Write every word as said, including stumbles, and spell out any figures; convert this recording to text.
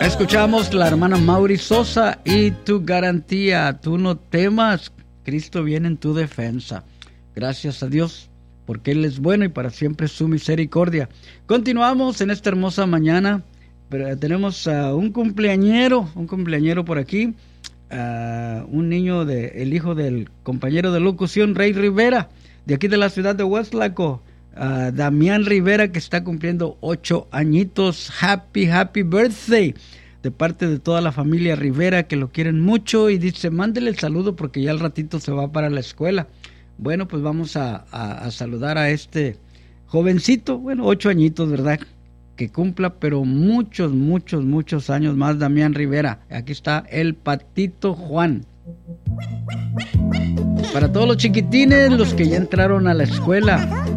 Escuchamos la hermana Mauri Sosa y Tu Garantía. Tú no temas, Cristo viene en tu defensa. Gracias a Dios, porque Él es bueno y para siempre su misericordia. Continuamos en esta hermosa mañana, pero tenemos a uh, un cumpleañero, un cumpleañero por aquí, uh, un niño, de, el hijo del compañero de locución, Rey Rivera, de aquí de la ciudad de Huastlaco, uh, Damián Rivera, que está cumpliendo ocho añitos. Happy, happy birthday, de parte de toda la familia Rivera, que lo quieren mucho, y dice, mándele el saludo porque ya al ratito se va para la escuela. Bueno, pues vamos a, a, a saludar a este jovencito, bueno, ocho añitos, ¿verdad? Que cumpla, pero muchos, muchos, muchos años más, Damián Rivera. Aquí está el Patito Juan. Para todos los chiquitines, los que ya entraron a la escuela,